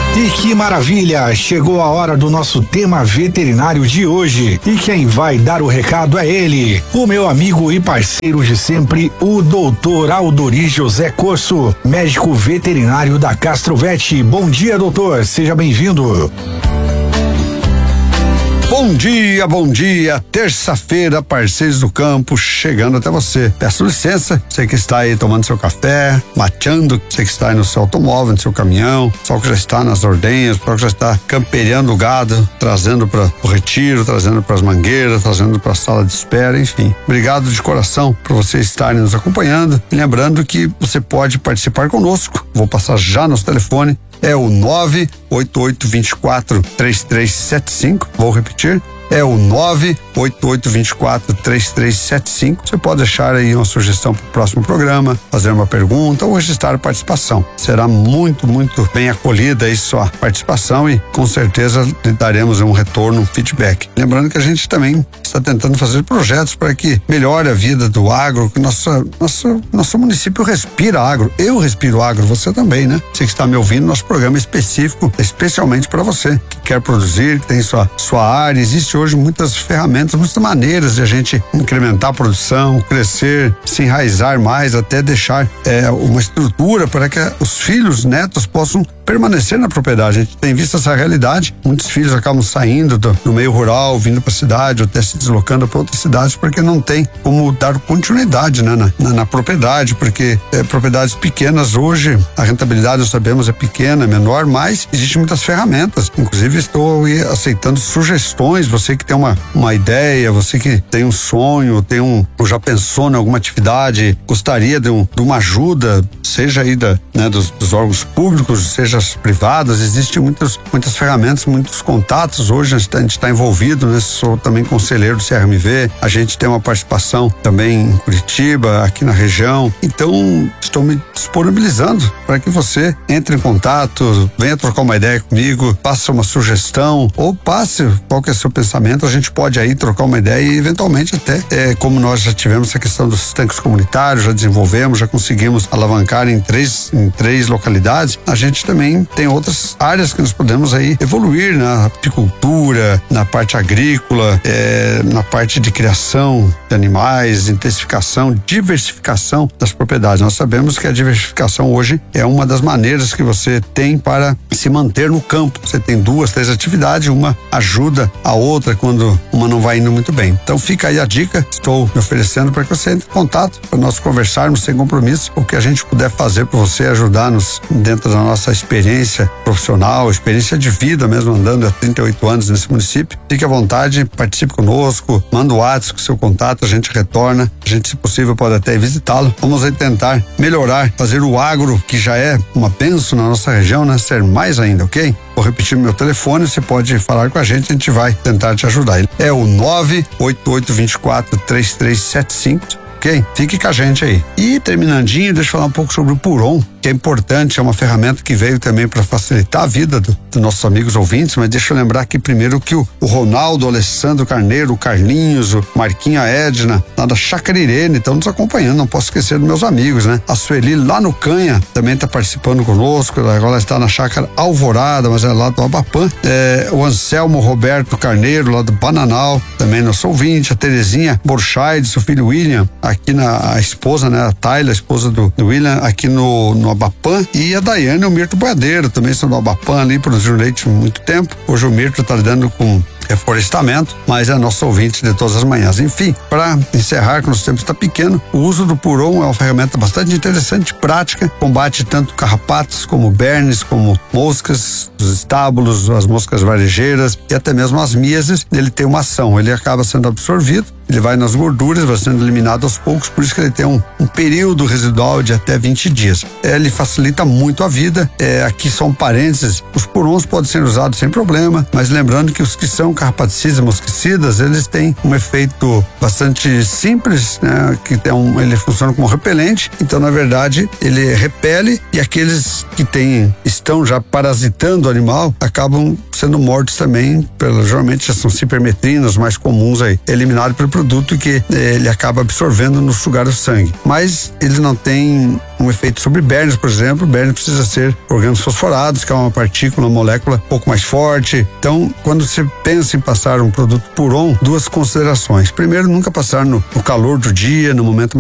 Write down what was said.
E que maravilha! Chegou a hora do nosso tema veterinário de hoje. E quem vai dar o recado é ele, o meu amigo e parceiro de sempre, o doutor Aldori José Corso, médico veterinário da Castrovet. Bom dia, doutor. Seja bem-vindo. Bom dia, terça-feira, parceiros do campo, chegando até você. Peço licença, você que está aí tomando seu café, mateando, você que está aí no seu automóvel, no seu caminhão, só que já está nas ordenhas, só que já está camperiando o gado, trazendo para o retiro, trazendo para as mangueiras, trazendo para a sala de espera, enfim. Obrigado de coração por vocês estarem nos acompanhando. E lembrando que você pode participar conosco, vou passar já nosso telefone. É o 98824-3375. Vou repetir. É o 98824-3375. Você pode deixar aí uma sugestão para o próximo programa, fazer uma pergunta ou registrar a participação. Será muito bem acolhida aí sua participação e com certeza lhe daremos um retorno, um feedback. Lembrando que a gente também está tentando fazer projetos para que melhore a vida do agro, que nosso município respira agro. Eu respiro agro, você também, né? Você que está me ouvindo, nosso programa específico, especialmente para você que quer produzir, que tem sua área. Existe hoje muitas ferramentas, muitas maneiras de a gente incrementar a produção, crescer, se enraizar mais, até deixar uma estrutura para que os filhos, netos possam permanecer na propriedade. A gente tem visto essa realidade. Muitos filhos acabam saindo do meio rural, vindo para a cidade, ou até se deslocando para outras cidades, porque não tem como dar continuidade, né, na propriedade, porque propriedades pequenas hoje, a rentabilidade, nós sabemos, é pequena, é menor, mas existem muitas ferramentas. Inclusive, estou aceitando sugestões. Você que tem uma ideia, você que tem um sonho, ou já pensou em alguma atividade, gostaria de uma ajuda, seja aí dos órgãos públicos, seja privadas, existem muitas ferramentas, muitos contatos. Hoje a gente está envolvido, né? Sou também conselheiro do CRMV, a gente tem uma participação também em Curitiba, aqui na região. Então, estou me disponibilizando para que você entre em contato, venha trocar uma ideia comigo, passe uma sugestão ou passe qual que é o seu pensamento. A gente pode aí trocar uma ideia e eventualmente até, como nós já tivemos essa questão dos tanques comunitários, já desenvolvemos, já conseguimos alavancar em três localidades, a gente também tem outras áreas que nós podemos aí evoluir na apicultura, na parte agrícola, na parte de criação de animais, intensificação, diversificação das propriedades. Nós sabemos que a diversificação hoje é uma das maneiras que você tem para se manter no campo. Você tem 2, 3 atividades, uma ajuda a outra quando uma não vai indo muito bem. Então fica aí a dica, estou me oferecendo para que você entre em contato, para nós conversarmos sem compromisso, o que a gente puder fazer para você, ajudar-nos dentro da nossa experiência profissional, experiência de vida mesmo, andando há 38 anos nesse município. Fique à vontade, participe conosco, manda o WhatsApp com seu contato, a gente retorna, a gente, se possível, pode até visitá-lo. Vamos aí tentar melhorar, fazer o agro, que já é uma bênção na nossa região, né? Ser mais ainda, ok? Vou repetir meu telefone, você pode falar com a gente vai tentar te ajudar. É o 98824-3375. Ok? Fique com a gente aí. E terminandinho, deixa eu falar um pouco sobre o Puron, que é importante, é uma ferramenta que veio também para facilitar a vida dos nossos amigos ouvintes, mas deixa eu lembrar aqui primeiro que o Ronaldo, o Alessandro Carneiro, o Carlinhos, o Marquinha Edna, lá da Chácara Irene, estão nos acompanhando, não posso esquecer dos meus amigos, né? A Sueli lá no Canha também está participando conosco, agora está na Chácara Alvorada, mas é lá do Abapã. O Anselmo Roberto Carneiro, lá do Bananal, também nosso ouvinte, a Terezinha Borchaide, seu filho William, aqui a esposa, né? A Tayla, a esposa do William, aqui no Abapã, e a Daiane e o Mirto Boadeiro também são do Abapã, ali produziram leite há muito tempo. Hoje o Mirto está lidando com reflorestamento, mas é nosso ouvinte de todas as manhãs. Enfim, para encerrar, que o nosso tempo está pequeno, o uso do Puron é uma ferramenta bastante interessante, prática, combate tanto carrapatos como bernes, como moscas dos estábulos, as moscas varejeiras e até mesmo as míases. Ele tem uma ação, ele acaba sendo absorvido, ele vai nas gorduras, vai sendo eliminado aos poucos, por isso que ele tem um período residual de até 20 dias. Ele facilita muito a vida. Aqui só um parênteses, os purons podem ser usados sem problema, mas lembrando que os que são carrapaticidas e mosquicidas, eles têm um efeito bastante simples, né? Ele funciona como repelente, então na verdade ele repele, e aqueles que estão já parasitando o animal acabam sendo mortos também, geralmente são cipermetrinas mais comuns aí, eliminados pelo produto que ele acaba absorvendo no sugar do sangue. Mas ele não tem um efeito sobre bernes, por exemplo. Bernes precisa ser orgânicos fosforados, que é uma partícula, uma molécula um pouco mais forte. Então, quando você pensa em passar um produto Puron, duas considerações. Primeiro, nunca passar no calor do dia, no momento